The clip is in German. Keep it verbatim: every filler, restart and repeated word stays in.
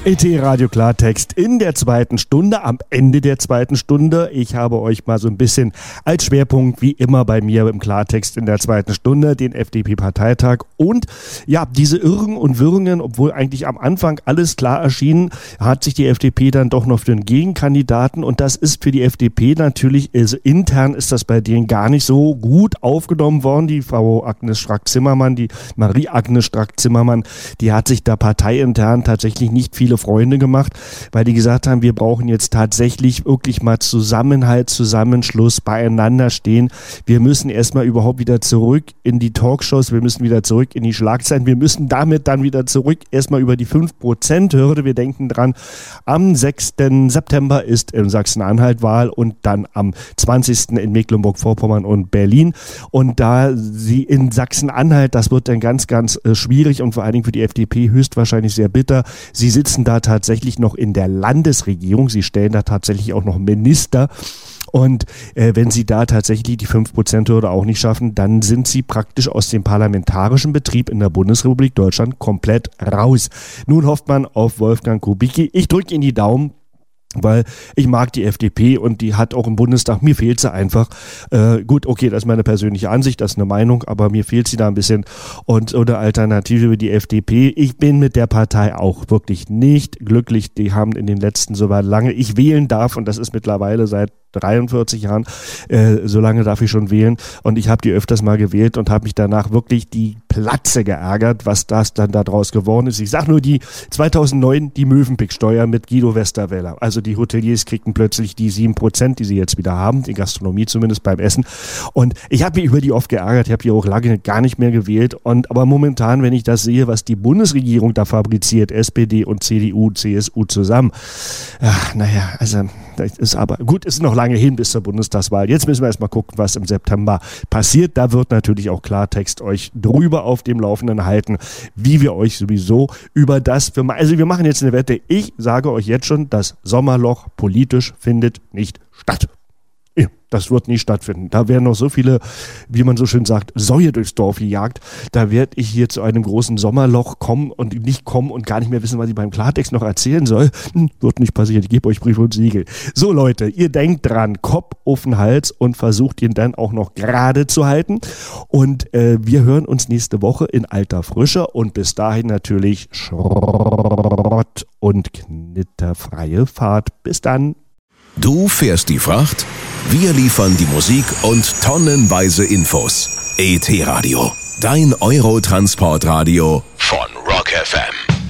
E T-Radio Klartext in der zweiten Stunde, am Ende der zweiten Stunde. Ich habe euch mal so ein bisschen als Schwerpunkt, wie immer bei mir im Klartext in der zweiten Stunde, den F D P-Parteitag und ja, diese Irren und Wirrungen, obwohl eigentlich am Anfang alles klar erschien, hat sich die F D P dann doch noch für einen Gegenkandidaten und das ist für die F D P natürlich, also intern ist das bei denen gar nicht so gut aufgenommen worden. Die Frau Agnes Strack-Zimmermann, die Marie-Agnes Strack-Zimmermann, die hat sich da parteiintern tatsächlich nicht viele Freunde gemacht, weil die gesagt haben, wir brauchen jetzt tatsächlich wirklich mal Zusammenhalt, Zusammenschluss, beieinander stehen. Wir müssen erstmal überhaupt wieder zurück in die Talkshows, wir müssen wieder zurück in die Schlagzeilen, wir müssen damit dann wieder zurück erstmal über die fünf Prozent Hürde. Wir denken dran, am sechsten September ist in Sachsen-Anhalt Wahl und dann am zwanzigsten in Mecklenburg-Vorpommern und Berlin. Und da sie in Sachsen-Anhalt, das wird dann ganz, ganz äh, schwierig und vor allen Dingen für die F D P höchstwahrscheinlich sehr bitter. Sie sitzen da tatsächlich noch in der Landesregierung. Sie stellen da tatsächlich auch noch Minister. Und äh, wenn sie da tatsächlich die fünf Prozent Hürde auch nicht schaffen, dann sind sie praktisch aus dem parlamentarischen Betrieb in der Bundesrepublik Deutschland komplett raus. Nun hofft man auf Wolfgang Kubicki. Ich drücke Ihnen die Daumen, weil ich mag die F D P und die hat auch im Bundestag, mir fehlt sie einfach. Äh, gut, okay, das ist meine persönliche Ansicht, das ist eine Meinung, aber mir fehlt sie da ein bisschen. Und oder Alternative wie die F D P. Ich bin mit der Partei auch wirklich nicht glücklich. Die haben in den letzten, so lange ich wählen darf, und das ist mittlerweile seit dreiundvierzig Jahren, äh, so lange darf ich schon wählen und ich habe die öfters mal gewählt und habe mich danach wirklich die Platze geärgert, was das dann daraus geworden ist. Ich sag nur die zweitausendneun, die Mövenpick-Steuer mit Guido Westerwelle. Also die Hoteliers kriegten plötzlich die sieben Prozent, die sie jetzt wieder haben, die Gastronomie zumindest beim Essen. Und ich habe mich über die oft geärgert, ich habe die auch lange gar nicht mehr gewählt. Und aber momentan, wenn ich das sehe, was die Bundesregierung da fabriziert, S P D und C D U, C S U zusammen, ja, naja, also das ist aber gut, ist noch lange hin bis zur Bundestagswahl. Jetzt müssen wir erstmal gucken, was im September passiert. Da wird natürlich auch Klartext euch drüber auf dem Laufenden halten, wie wir euch sowieso über das, also wir machen jetzt eine Wette. Ich sage euch jetzt schon, das Sommerloch politisch findet nicht statt. Ja, das wird nie stattfinden. Da werden noch so viele, wie man so schön sagt, Säue durchs Dorf gejagt. Da werde ich hier zu einem großen Sommerloch kommen und nicht kommen und gar nicht mehr wissen, was ich beim Klartext noch erzählen soll. Hm, wird nicht passieren. Ich gebe euch Brief und Siegel. So Leute, ihr denkt dran, Kopf auf den Hals und versucht ihn dann auch noch gerade zu halten. Und äh, wir hören uns nächste Woche in alter Frische und bis dahin natürlich Schrott und knitterfreie Fahrt. Bis dann. Du fährst die Fracht, wir liefern die Musik und tonnenweise Infos. E T-Radio, dein Eurotransportradio von Rock F M.